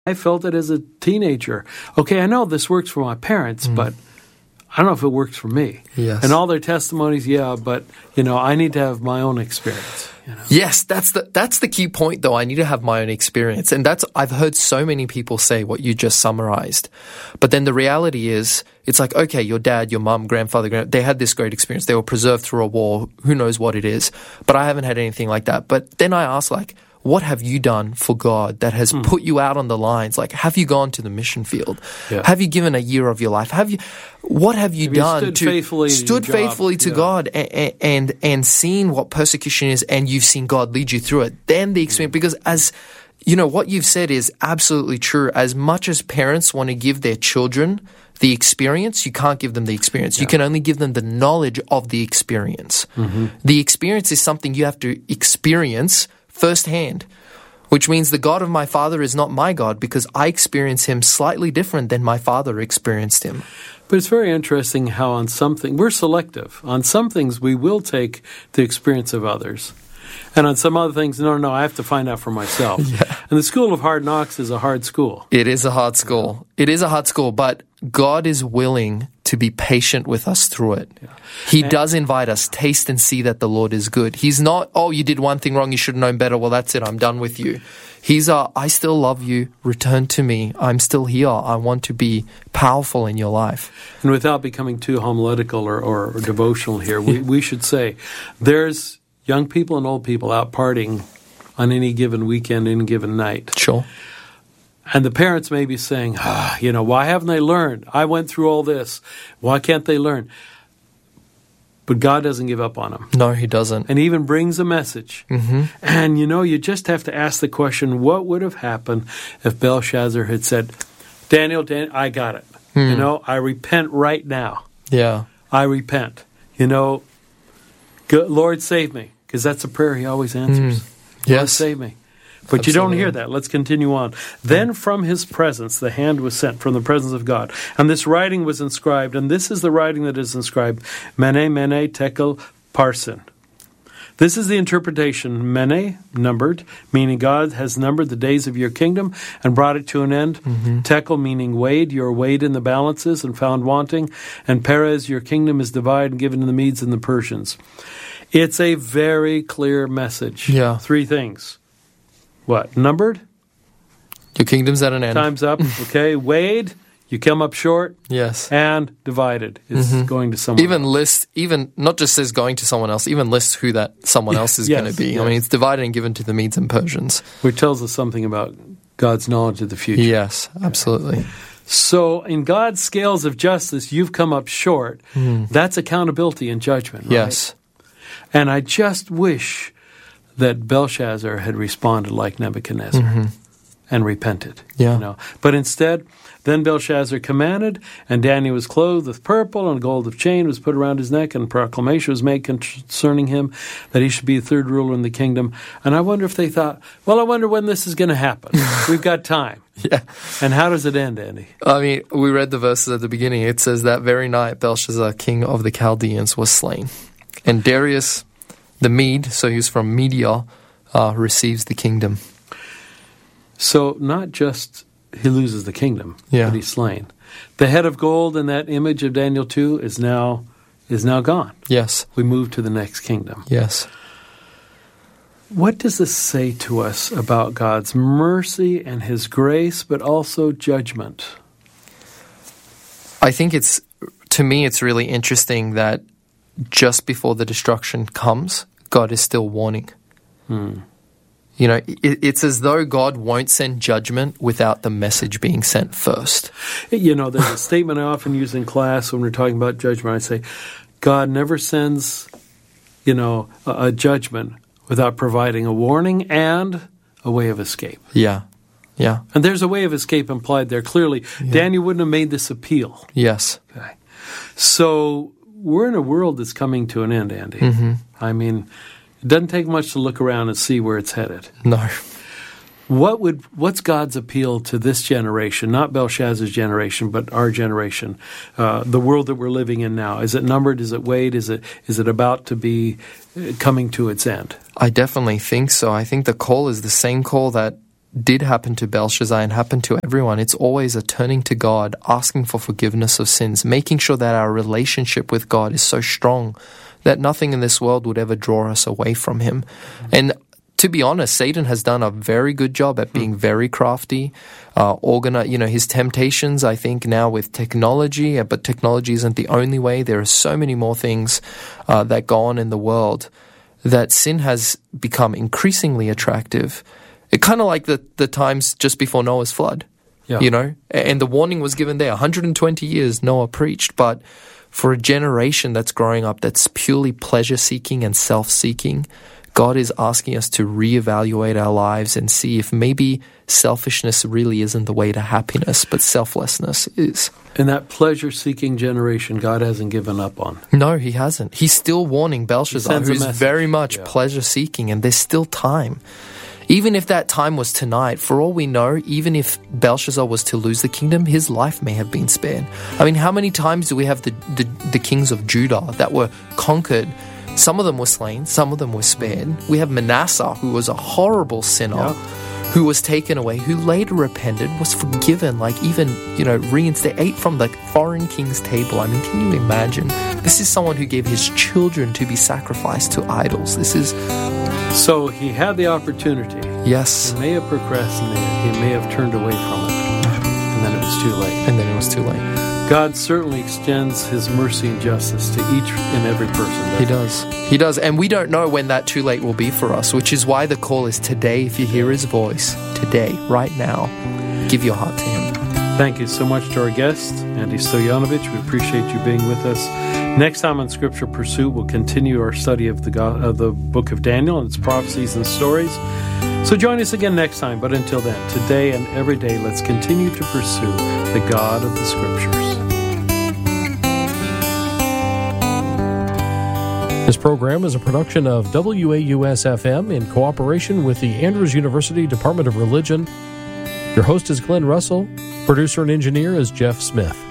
I felt it as a teenager. Okay, I know this works for my parents, but I don't know if it works for me. Yes. And all their testimonies, yeah, but, I need to have my own experience. Yes, that's the key point, though. I need to have my own experience. And I've heard so many people say what you just summarized. But then the reality is, it's like, okay, your dad, your mom, grandfather, they had this great experience. They were preserved through a war. Who knows what it is? But I haven't had anything like that. But then I ask, what have you done for God that has put you out on the lines? Have you gone to the mission field? Yeah. Have you given a year of your life? What have you done stood faithfully to God and seen what persecution is, and you've seen God lead you through it? Then the experience, because as what you've said is absolutely true. As much as parents want to give their children the experience, you can't give them the experience. Yeah. You can only give them the knowledge of the experience. Mm-hmm. The experience is something you have to experience firsthand, which means the God of my father is not my God, because I experience him slightly different than my father experienced him. But it's very interesting how we're selective. On some things, we will take the experience of others. And on some other things, no, I have to find out for myself. Yeah. And the school of hard knocks is a hard school. It is a hard school. It is a hard school, but God is willing to be patient with us through it. Yeah. He does invite us, taste and see that the Lord is good. He's not, you did one thing wrong, you should have known better, well, that's it, I'm done with you. He's I still love you, return to me, I'm still here, I want to be powerful in your life. And without becoming too homiletical or devotional here, we should say, there's young people and old people out partying on any given weekend, any given night. Sure. And the parents may be saying, why haven't they learned? I went through all this. Why can't they learn? But God doesn't give up on them. No, he doesn't. And he even brings a message. Mm-hmm. And, you just have to ask the question, what would have happened if Belshazzar had said, Daniel, I got it. I repent right now. Yeah. I repent. Lord, save me. Because that's a prayer he always answers. Yes. Lord, save me. But you don't hear that. Let's continue on. Then from his presence, the hand was sent from the presence of God. And this writing was inscribed, and this is the writing that is inscribed, Mene, Mene, Tekel, Parsin. This is the interpretation, Mene, numbered, meaning God has numbered the days of your kingdom and brought it to an end. Mm-hmm. Tekel, meaning weighed, you're weighed in the balances and found wanting. And Perez, your kingdom is divided and given to the Medes and the Persians. It's a very clear message. Yeah. 3 things. What? Numbered? Your kingdom's at an end. Time's up. Okay. Weighed. You come up short. Yes. And divided. It's going to someone else. Not just says going to someone else, even lists who that someone else is going to be. Yes. I mean, it's divided and given to the Medes and Persians. Which tells us something about God's knowledge of the future. Yes, absolutely. So in God's scales of justice, you've come up short. That's accountability and judgment, right? Yes. And I just wish that Belshazzar had responded like Nebuchadnezzar and repented. Yeah. But instead, then Belshazzar commanded, and Daniel was clothed with purple, and a gold of chain was put around his neck, and proclamation was made concerning him that he should be the third ruler in the kingdom. And I wonder if they thought, I wonder when this is going to happen. We've got time. Yeah. And how does it end, Andy? I mean, we read the verses at the beginning. It says that very night Belshazzar, king of the Chaldeans, was slain. And Darius the Mede, so he was from Media, receives the kingdom. So not just he loses the kingdom, but he's slain. The head of gold in that image of Daniel 2 is now gone. Yes. We move to the next kingdom. Yes. What does this say to us about God's mercy and his grace, but also judgment? I think to me, it's really interesting that just before the destruction comes, God is still warning. It's as though God won't send judgment without the message being sent first. There's a statement I often use in class when we're talking about judgment. I say, God never sends, a judgment without providing a warning and a way of escape. Yeah. Yeah. And there's a way of escape implied there. Clearly, Daniel wouldn't have made this appeal. Yes. Okay. So we're in a world that's coming to an end, Andy. Mm-hmm. I mean, it doesn't take much to look around and see where it's headed. No. What's God's appeal to this generation, not Belshazzar's generation, but our generation, the world that we're living in now? Is it numbered? Is it weighed? Is it about to be coming to its end? I definitely think so. I think the call is the same call that did happen to Belshazzar and happened to everyone, it's always a turning to God, asking for forgiveness of sins, making sure that our relationship with God is so strong that nothing in this world would ever draw us away from Him. And to be honest, Satan has done a very good job at being very crafty, his temptations, I think, now with technology, but technology isn't the only way. There are so many more things that go on in the world that sin has become increasingly attractive. It kind of like the times just before Noah's flood, and the warning was given there. 120 years Noah preached, but for a generation that's growing up that's purely pleasure-seeking and self-seeking, God is asking us to reevaluate our lives and see if maybe selfishness really isn't the way to happiness, but selflessness is. And that pleasure-seeking generation, God hasn't given up on. No, He hasn't. He's still warning Belshazzar, who's very much pleasure-seeking, and there's still time. Even if that time was tonight, for all we know, even if Belshazzar was to lose the kingdom, his life may have been spared. I mean, how many times do we have the kings of Judah that were conquered? Some of them were slain, some of them were spared. We have Manasseh, who was a horrible sinner, who was taken away, who later repented, was forgiven, reinstated, ate from the foreign king's table. I mean, can you imagine? This is someone who gave his children to be sacrificed to idols. So he had the opportunity. Yes. He may have procrastinated. He may have turned away from it. And then it was too late. God certainly extends His mercy and justice to each and every person. He does. And we don't know when that too late will be for us, which is why the call is today. If you hear His voice, today, right now, give your heart to Him. Thank you so much to our guest, Andy Stoyanovich. We appreciate you being with us. Next time on Scripture Pursuit, we'll continue our study of the book of Daniel and its prophecies and stories. So join us again next time. But until then, today and every day, let's continue to pursue the God of the Scriptures. This program is a production of WAUS-FM in cooperation with the Andrews University Department of Religion. Your host is Glenn Russell. Producer and engineer is Jeff Smith.